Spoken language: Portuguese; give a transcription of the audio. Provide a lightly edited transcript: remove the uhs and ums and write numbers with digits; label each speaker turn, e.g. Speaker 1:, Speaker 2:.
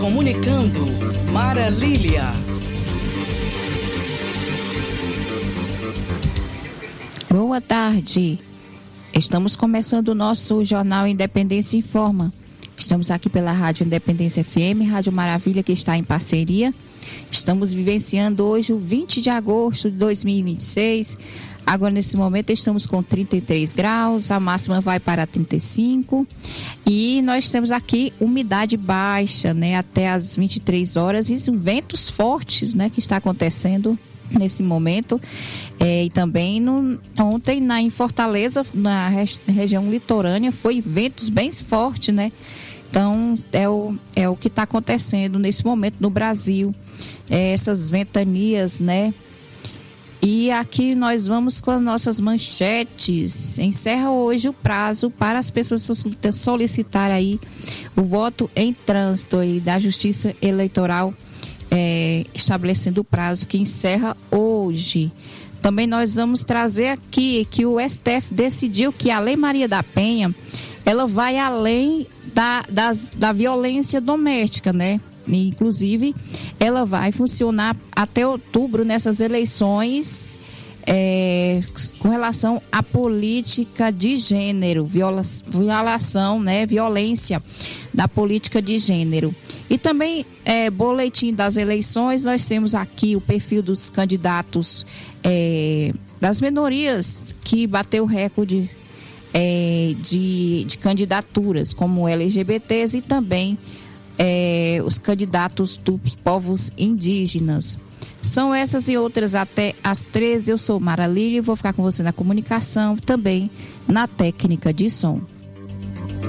Speaker 1: Comunicando, Mara Lília.
Speaker 2: Boa tarde. Estamos começando o nosso Jornal Independência Informa. Estamos aqui pela Rádio Independência FM, Rádio Maravilha, que está em parceria. Estamos vivenciando hoje o 20 de agosto de 2026. Agora, nesse momento, estamos com 33 graus, a máxima vai para 35. E nós temos aqui umidade baixa, né, até as 23 horas. E ventos fortes, né, que está acontecendo nesse momento. E também ontem em Fortaleza, na região litorânea, foi ventos bem fortes, né? Então, é o que está acontecendo nesse momento no Brasil, essas ventanias, né? E aqui nós vamos com as nossas manchetes. Encerra hoje o prazo para as pessoas solicitar aí o voto em trânsito aí da Justiça Eleitoral, estabelecendo o prazo que encerra hoje. Também nós vamos trazer aqui que o STF decidiu que a Lei Maria da Penha, ela vai além da violência doméstica, né? E, inclusive, ela vai funcionar até outubro nessas eleições com relação à política de gênero, violação, né? Violência da política de gênero. E também, boletim das eleições, nós temos aqui o perfil dos candidatos das minorias que bateu recorde de candidaturas, como LGBTs e também os candidatos dos povos indígenas. São essas e outras até às 13. Eu sou Mara Lília e vou ficar com você na comunicação, também na técnica de som.